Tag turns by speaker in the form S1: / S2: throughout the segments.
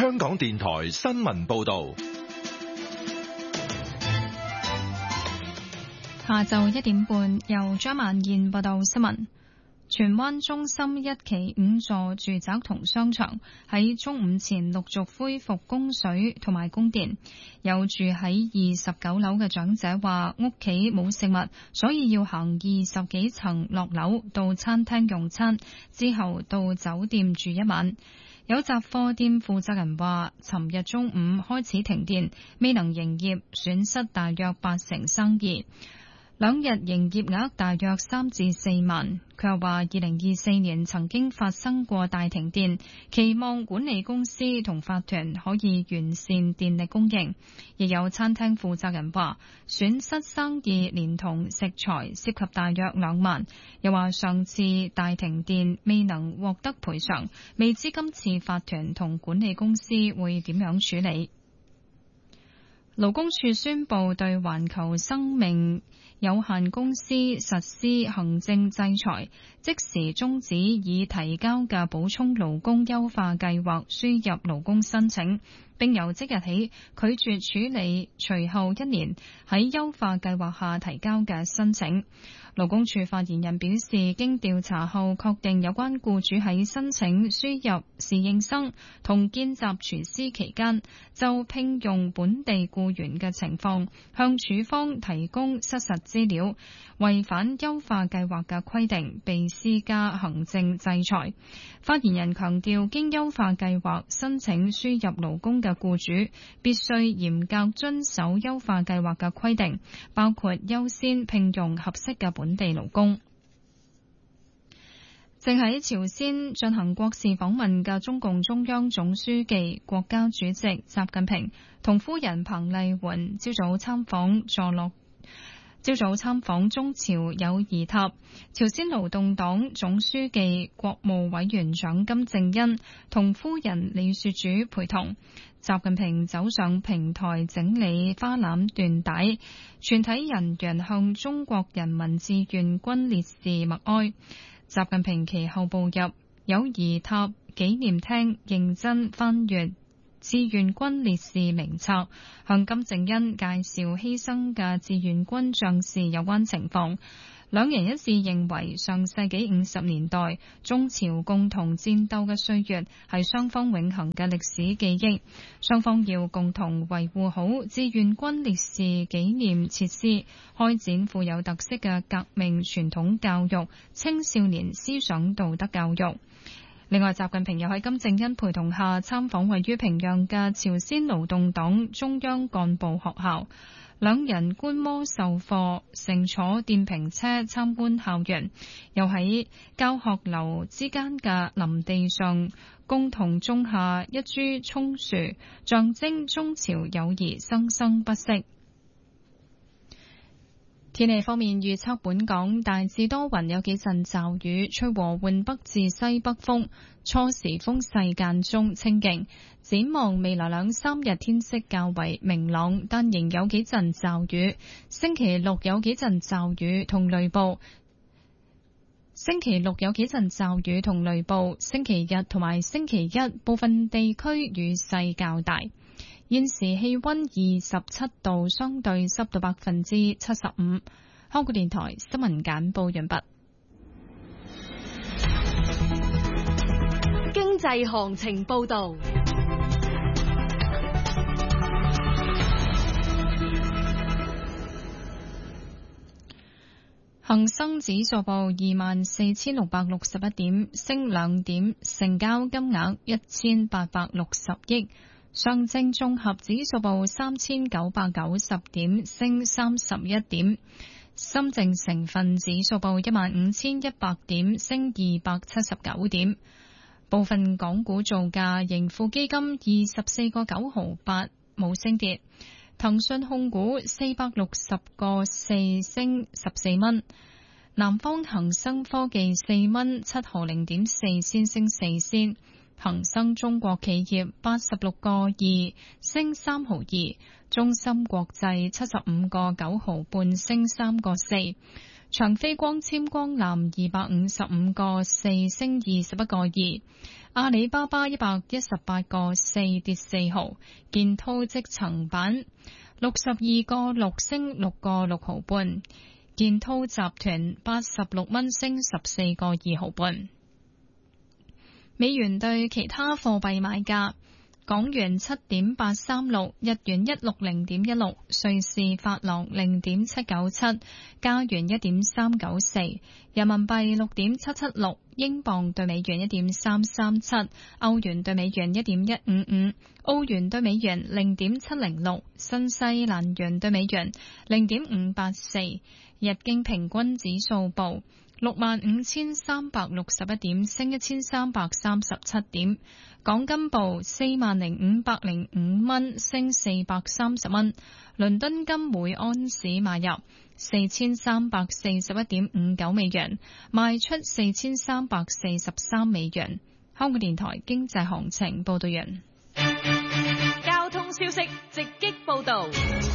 S1: 香港電台新聞報道。
S2: 下晝1點半，由張曼燕報道新聞。荃灣中心1期5座住宅同商場喺中午前陸續恢復供水同埋供電。有住喺29樓嘅長者話，屋企冇食物，所以要行20幾層落樓到餐廳用餐，之後到酒店住一晚。有雜貨店負責人話，尋日中午開始停電，未能營業，損失大約80%生意。2日營業額大約3至4萬。佢又話，2024年曾經發生過大停電，期望管理公司同法團可以完善電力供應。亦有餐廳負責人話，損失生意連同食材涉及大約2萬。又話上次大停電未能獲得賠償，未知今次法團同管理公司會點樣處理。勞工處宣布對環球生命有限公司實施行政制裁，即時終止已提交嘅補充勞工優化計劃輸入勞工申請，並由即日起拒絕處理隨後1年喺優化計劃下提交嘅申請。勞工處發言人表示，經調查後確定有關僱主喺申請輸入侍應生同見習廚師期間，就聘用本地僱員嘅情況向處方提供失實資料，違反優化計劃嘅規定，被施加行政制裁。發言人強調，經優化計劃申請輸入勞工嘅僱主必須嚴格遵守優化計劃嘅規定，包括優先聘用合適嘅本地勞工。正喺朝鮮進行國事訪問嘅中共中央總書記、國家主席習近平同夫人彭麗媛朝早參訪中朝友誼塔。朝鮮勞動黨總書記、國務委員長金正恩同夫人李雪主陪同。習近平走上平台整理花籃緞帶，全體人員向中國人民志願軍烈士默哀。習近平其後步入友誼塔紀念廳，認真翻閱志願軍烈士名冊，向金正恩介紹犧牲嘅志願軍將士有關情況。兩人一致認為，上世紀50年代中朝共同戰鬥嘅歲月係雙方永恆嘅歷史記憶，雙方要共同維護好志願軍烈士紀念設施，開展富有特色嘅革命傳統教育、青少年思想道德教育。另外，習近平又喺金正恩陪同下參訪位於平壤嘅朝鮮勞動黨中央幹部學校。兩人觀摩授課，乘坐電瓶車參觀校園，又喺教學樓之間嘅林地上共同種下一株蔥樹，象徵中朝友誼生生不息。天氣方面預測，本港大致多雲，有幾陣驟雨，吹和緩北至西北風，初時風勢間中清勁。展望未來2-3日天色較為明朗，但仍有幾陣驟雨。星期六有幾陣驟雨同雷暴。星期日同埋星期一部分地區雨勢較大。現時氣溫27度，相對濕度75%。香港電台新聞簡報完畢。
S3: 經濟行情報道。
S2: 恒生指數報24,661點，升2點，成交金額1860億。上證綜合指數報3,990點，升31點。深證成分指數報15,100點，升279點。部分港股造價，盈富基金24個9毫8，冇升跌。騰訊控股460個4，升14蚊。南方恒生科技4蚊7毫0.4仙，升4仙。恒生中國企業86個2，升3毫2。中芯國際75個9毫半，升3個4。 長飛光纖光纜255個4升21個2，阿里巴巴118個4跌4毫，建滔積層板62個6升6個6毫半，建滔集團86蚊升14個2毫半。美元對其他貨幣買價。港元7.836，日元160.16，瑞士法郎0.797，加元1.394，人民幣6.776，英鎊對美元1.337，歐元對美元1.155，澳元對美元0.706，新西蘭元對美元0.584，日經平均指數報65,361點，升1337點。港金報40,505蚊，升430蚊。倫敦金每安士買入4341.59美元，賣出4343美元。香港電台經濟行情報道完。
S3: 交通消息直擊報道。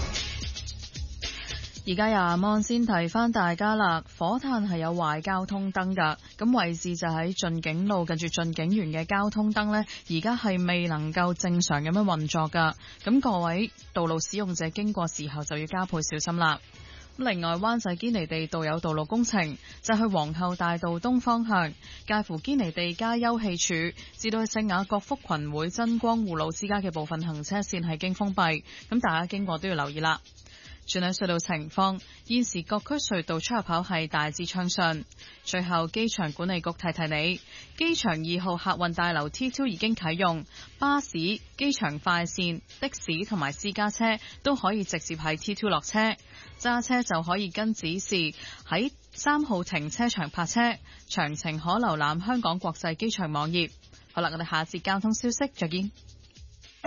S4: 而家由阿芒先提翻大家啦，火炭係有壞交通燈噶，咁位置就喺駿景路近住駿景園嘅交通燈呢，而家係未能夠正常咁樣運作噶，咁各位道路使用者經過時候就要加倍小心啦。另外，灣仔堅尼地道有道路工程，就去皇后大道東方向，介乎堅尼地街休憩處至到聖雅各福群會真光護老之家嘅部分行車線係經封閉，咁大家經過都要留意啦。轉喺隧道情況，現時各區隧道出入口係大致暢順。最後，機場管理局提提你，機場2號客運大樓 T2 已經啟用，巴士、機場快線、的士同埋私家車都可以直接喺 T2 落車，揸車就可以跟指示喺3號停車場泊車。詳情可瀏覽香港國際機場網頁。好啦，我哋下節交通消息再見。